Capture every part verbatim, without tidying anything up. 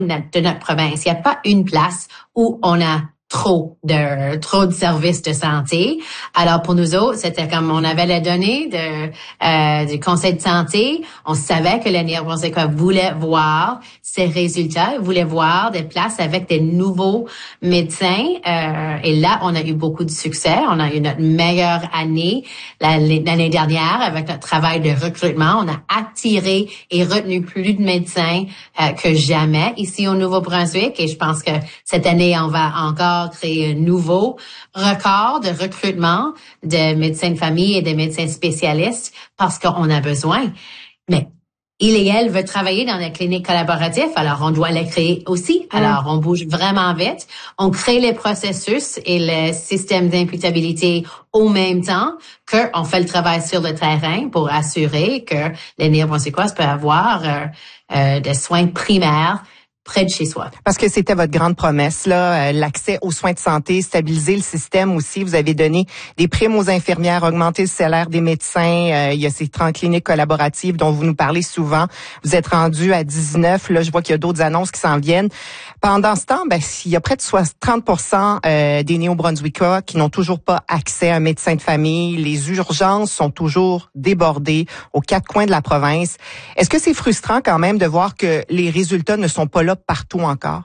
de notre province. Il n'y a pas une place où on a trop de trop de services de santé. Alors pour nous autres, c'était comme on avait les données de euh, du Conseil de santé. On savait que le Néo-Brunswick voulait voir ces résultats, voulait voir des places avec des nouveaux médecins. Euh, et là, on a eu beaucoup de succès. On a eu notre meilleure année l'année dernière avec notre travail de recrutement. On a attiré et retenu plus de médecins euh, que jamais ici au Nouveau-Brunswick. Et je pense que cette année, on va encore créer un nouveau record de recrutement de médecins de famille et de médecins spécialistes parce qu'on a besoin. Mais il et elle veut travailler dans des cliniques collaboratives, alors on doit les créer aussi. Alors, on bouge vraiment vite. On crée les processus et le système d'imputabilité au même temps qu'on fait le travail sur le terrain pour assurer que les Néo-Brunswickois peuvent avoir euh, euh, des soins primaires près de chez soi. Parce que c'était votre grande promesse, là, euh, l'accès aux soins de santé, stabiliser le système aussi. Vous avez donné des primes aux infirmières, augmenter le salaire des médecins. Euh, il y a ces trente cliniques collaboratives dont vous nous parlez souvent. Vous êtes rendu à dix-neuf. Là, je vois qu'il y a d'autres annonces qui s'en viennent. Pendant ce temps, ben, il y a près de trente pour cent euh, des Néo-Brunswickois qui n'ont toujours pas accès à un médecin de famille. Les urgences sont toujours débordées aux quatre coins de la province. Est-ce que c'est frustrant quand même de voir que les résultats ne sont pas là partout encore?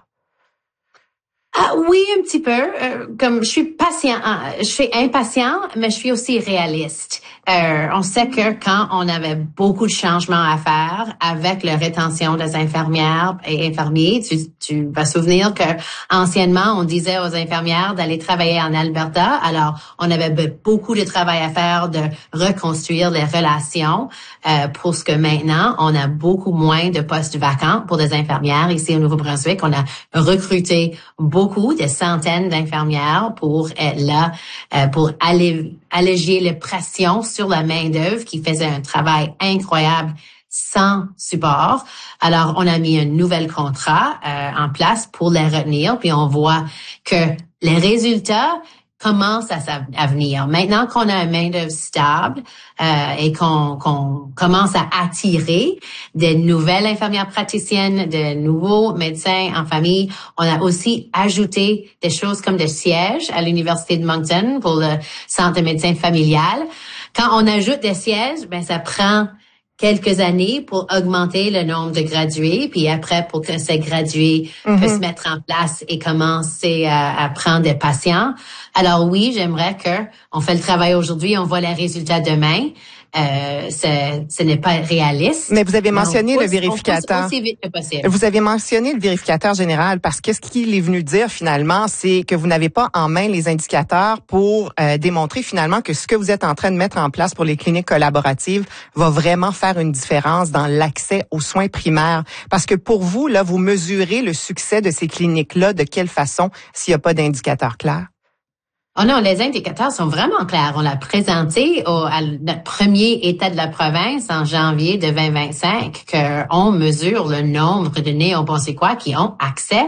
Ah oui, un petit peu. Euh, comme je suis patient, je suis impatient, mais je suis aussi réaliste. Euh, on sait que quand on avait beaucoup de changements à faire avec la rétention des infirmières et infirmiers, tu, tu vas souvenir que anciennement on disait aux infirmières d'aller travailler en Alberta. Alors on avait beaucoup de travail à faire de reconstruire les relations. Euh, pour ce que maintenant on a beaucoup moins de postes vacants pour des infirmières ici au Nouveau-Brunswick. On a recruté beaucoup beaucoup, des centaines d'infirmières pour être là, euh, pour aller, alléger les pressions sur la main-d'œuvre qui faisait un travail incroyable sans support. Alors, on a mis un nouvel contrat euh, en place pour les retenir, puis on voit que les résultats commence à, à venir. Maintenant qu'on a un main-d'œuvre stable euh, et qu'on, qu'on commence à attirer de nouvelles infirmières praticiennes, de nouveaux médecins en famille, on a aussi ajouté des choses comme des sièges à l'Université de Moncton pour le Centre de médecine familial. Quand on ajoute des sièges, ben ça prend quelques années pour augmenter le nombre de gradués, puis après pour que ces gradués mm-hmm. puissent se mettre en place et commencer à, à prendre des patients. Alors oui, j'aimerais que on fait le travail aujourd'hui, on voit les résultats demain. Euh, ce n'est pas réaliste. Mais vous avez mentionné pousse, le vérificateur. Aussi vite que possible. Vous avez mentionné le vérificateur général parce que ce qu'il est venu dire finalement, c'est que vous n'avez pas en main les indicateurs pour euh, démontrer finalement que ce que vous êtes en train de mettre en place pour les cliniques collaboratives va vraiment faire une différence dans l'accès aux soins primaires. Parce que pour vous, là, vous mesurez le succès de ces cliniques-là de quelle façon s'il n'y a pas d'indicateurs clairs? Oh non, les indicateurs sont vraiment clairs. On l'a présenté au, à notre premier État de la province en janvier de vingt vingt-cinq qu'on mesure le nombre de Néo-Brunswickois qui ont accès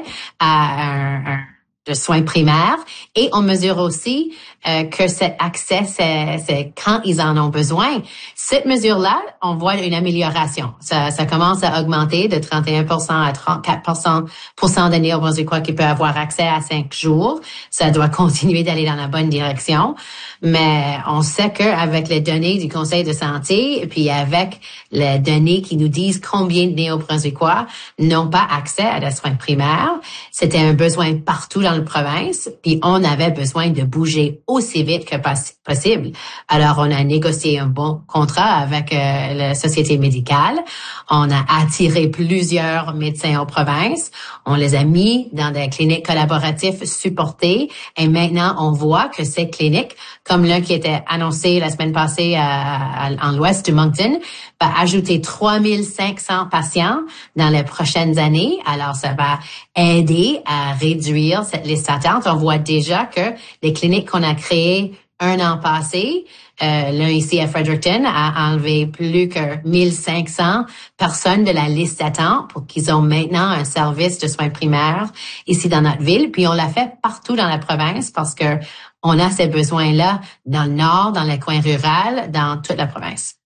à un, un de soins primaires et on mesure aussi euh, que cet accès, c'est, c'est quand ils en ont besoin. Cette mesure-là, on voit une amélioration. Ça, ça commence à augmenter de trente et un pour cent à trente-quatre pour cent de Néo-Brunswickois qui peuvent avoir accès à cinq jours. Ça doit continuer d'aller dans la bonne direction. Mais on sait qu'avec les données du Conseil de santé, puis avec les données qui nous disent combien de Néo-Brunswickois n'ont pas accès à des soins primaires, c'était un besoin partout dans la province, puis on avait besoin de bouger aussi vite que possible. Alors, on a négocié un bon contrat avec euh, la société médicale. On a attiré plusieurs médecins aux provinces. On les a mis dans des cliniques collaboratives supportées. Et maintenant, on voit que ces cliniques, comme l'un qui était annoncé la semaine passée à, à, en l'ouest de Moncton, va ajouter trois mille cinq cents patients dans les prochaines années. Alors, ça va aider à réduire cette liste d'attente. On voit déjà que les cliniques qu'on a créées un an passé, euh, l'un ici à Fredericton a enlevé plus que mille cinq cents personnes de la liste d'attente pour qu'ils ont maintenant un service de soins primaires ici dans notre ville. Puis on l'a fait partout dans la province parce que on a ces besoins-là dans le nord, dans les coins ruraux, dans toute la province.